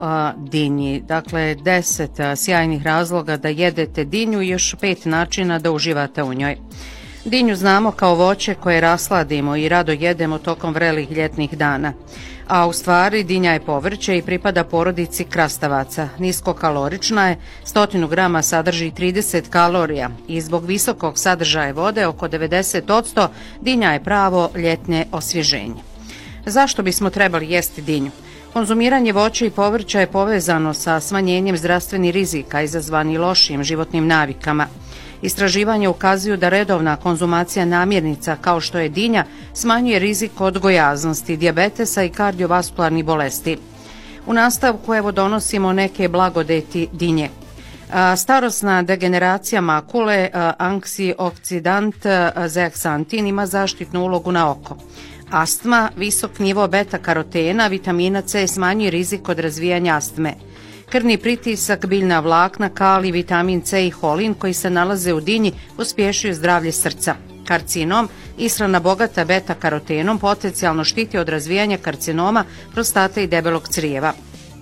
dinji. Dakle, 10 sjajnih razloga da jedete dinju i još 5 načina da uživate u njoj. Dinju znamo kao voće koje rasladimo i rado jedemo tokom vrelih ljetnih dana. A u stvari dinja je povrće i pripada porodici krastavaca. Niskokalorična je, 100 grama sadrži 30 kalorija i zbog visokog sadržaja vode, oko 90%, dinja je pravo ljetnje osvježenje. Zašto bismo trebali jesti dinju? Konzumiranje voća i povrća je povezano sa smanjenjem zdravstvenih rizika izazvani lošim životnim navikama. Istraživanja ukazuju da redovna konzumacija namirnica kao što je dinja smanjuje rizik od gojaznosti, dijabetesa i kardiovaskularnih bolesti. U nastavku donosimo neke blagodeti dinje. Starosna degeneracija makule, anksioksidant zeaksantin ima zaštitnu ulogu na oko. Astma, visok nivo beta-karotena, vitamina C smanjuje rizik od razvijanja astme. Krvni pritisak, biljna vlakna, kalij, vitamin C i holin koji se nalaze u dinji pospješuju zdravlje srca. Karcinom, ishrana bogata beta-karotenom potencijalno štiti od razvijanja karcinoma, prostate i debelog crijeva.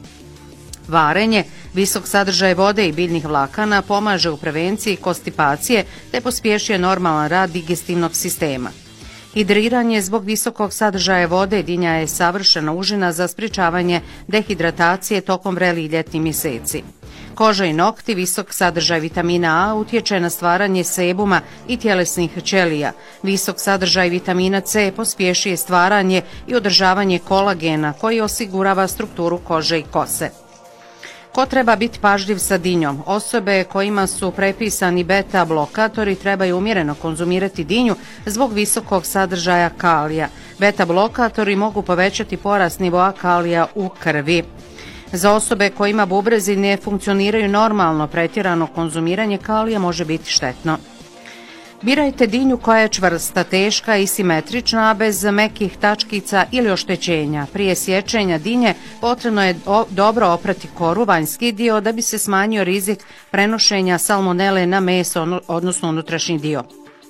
Varenje, visok sadržaj vode i biljnih vlakana pomaže u prevenciji konstipacije te pospješuje normalan rad digestivnog sistema. Hidriranje, zbog visokog sadržaja vode, dinja je savršena užina za sprječavanje dehidratacije tokom vrelih ljetnih mjeseci. Koža i nokti, visok sadržaj vitamina A utječe na stvaranje sebuma i tjelesnih ćelija. Visok sadržaj vitamina C pospješuje stvaranje i održavanje kolagena koji osigurava strukturu kože i kose. Ko treba biti pažljiv sa dinjom? Osobe kojima su prepisani beta blokatori trebaju umjereno konzumirati dinju zbog visokog sadržaja kalija. Beta blokatori mogu povećati porast nivoa kalija u krvi. Za osobe kojima bubrezi ne funkcioniraju normalno, pretjerano konzumiranje kalija može biti štetno. Birajte dinju koja je čvrsta, teška i simetrična, a bez mekih tačkica ili oštećenja. Prije sječenja dinje potrebno je dobro oprati koru, vanjski dio, da bi se smanjio rizik prenošenja salmonele na meso, odnosno unutrašnji dio.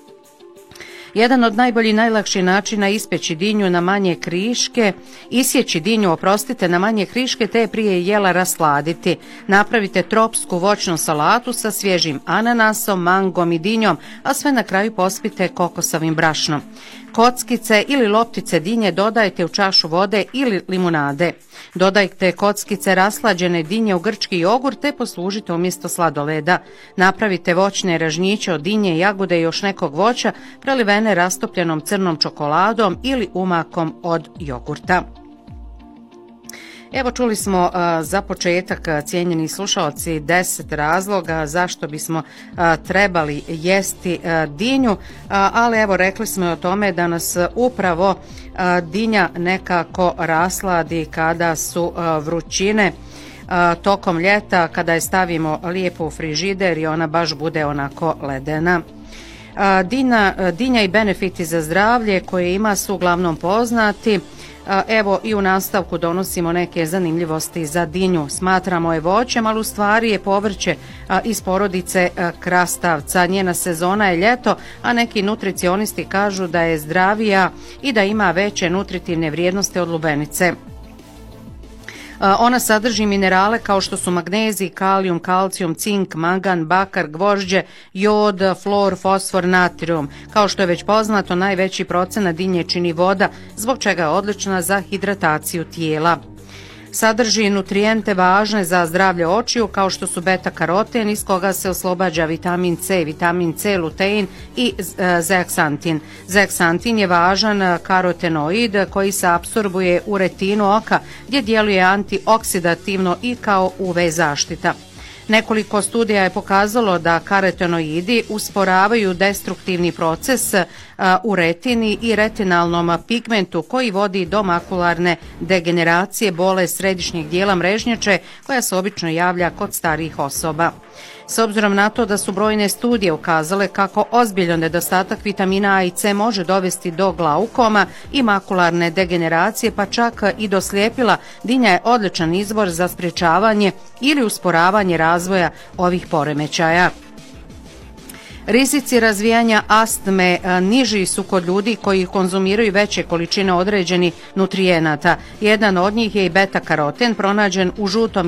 Jedan od najboljih i najlakših načina isjeći dinju na manje kriške na manje kriške te prije jela rasladiti. Napravite tropsku voćnu salatu sa svježim ananasom, mangom i dinjom, a sve na kraju pospite kokosovim brašnom. Kockice ili loptice dinje dodajte u čašu vode ili limunade. Dodajte kockice raslađene dinje u grčki jogurt te poslužite umjesto sladoleda. Napravite voćne ražnjiće od dinje, jagode i još nekog voća prelivene rastopljenom crnom čokoladom ili umakom od jogurta. Evo, čuli smo za početak, cijenjeni slušalci, 10 razloga zašto bismo trebali jesti dinju, ali evo rekli smo o tome da nas upravo dinja nekako rasladi kada su vrućine tokom ljeta, kada je stavimo lijepo u frižider i ona baš bude onako ledena. Dinja i benefiti za zdravlje koje ima su uglavnom poznati. Evo i u nastavku donosimo neke zanimljivosti za dinju. Smatramo je voćem, ali u stvari je povrće iz porodice krastavca. Njena sezona je ljeto, a neki nutricionisti kažu da je zdravija i da ima veće nutritivne vrijednosti od lubenice. Ona sadrži minerale kao što su magnezij, kalijum, kalcijum, cink, mangan, bakar, gvožđe, jod, flor, fosfor, natrium. Kao što je već poznato, najveći procenat dinje čini voda, zbog čega je odlična za hidrataciju tijela. Sadrži nutrijente važne za zdravlje očiju kao što su beta-karoten iz koga se oslobađa vitamin C, lutein i zeaksantin. Zeaksantin je važan karotenoid koji se apsorbuje u retinu oka gdje djeluje antioksidativno i kao UV zaštita. Nekoliko studija je pokazalo da karotenoidi usporavaju destruktivni proces u retini i retinalnom pigmentu koji vodi do makularne degeneracije, bolest središnjeg dijela mrežnjače koja se obično javlja kod starijih osoba. S obzirom na to da su brojne studije ukazale kako ozbiljan nedostatak vitamina A i C može dovesti do glaukoma i makularne degeneracije, pa čak i do slijepila, dinja je odličan izbor za sprječavanje ili usporavanje razvoja ovih poremećaja. Rizici razvijanja astme niži su kod ljudi koji konzumiraju veće količine određenih nutrijenata. Jedan od njih je i beta-karoten, pronađen u žutom